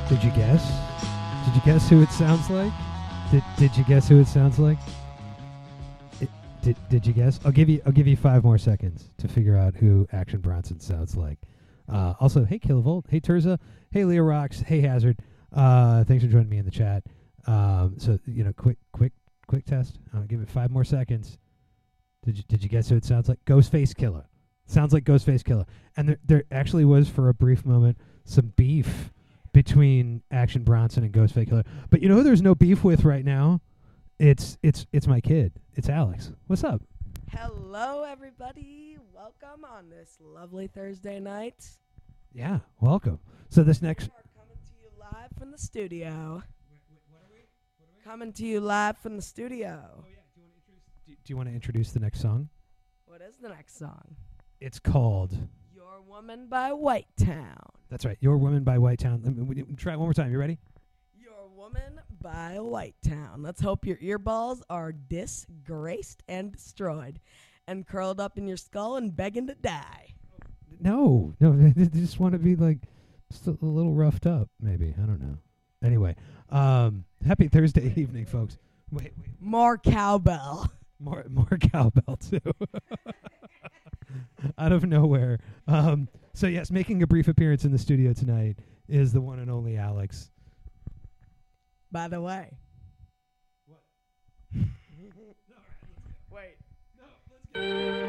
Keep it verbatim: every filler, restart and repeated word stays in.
Did you guess? Did you guess who it sounds like? Did Did you guess who it sounds like? It, did Did you guess? I'll give you I'll give you five more seconds to figure out who Action Bronson sounds like. Uh, also, hey Kilovolt, hey Terza, hey Leo Rocks, hey Hazard. Uh, thanks for joining me in the chat. Um, so you know, quick quick quick test. I'll give it five more seconds. Did you Did you guess who it sounds like? Ghostface Killer. Sounds like Ghostface Killer. And there there actually was for a brief moment some beef between Action Bronson and Ghostface Killer. But you know who there's no beef with right now? It's it's it's my kid. It's Alex. What's up? Hello, everybody. Welcome on this lovely Thursday night. Yeah, welcome. So this next... We are coming to you live from the studio. Wait, wait, what are we? What are we? Coming to you live from the studio. Oh, yeah. Do you want to introduce, do, do you want to introduce the next song? What is the next song? It's called... Your Woman by White Town. That's right. Your Woman by White Town. Let me, we, try it one more time. You ready? Your Woman by White Town. Let's hope your earballs are disgraced and destroyed and curled up in your skull and begging to die. No. No, they just want to be like just a little roughed up, maybe. I don't know. Anyway, um, happy Thursday evening, folks. Wait, wait. More cowbell. More, more cowbell, too. Out of nowhere. Um, so, yes, making a brief appearance in the studio tonight is the one and only Alex. By the way. What? Wait. No, let's go.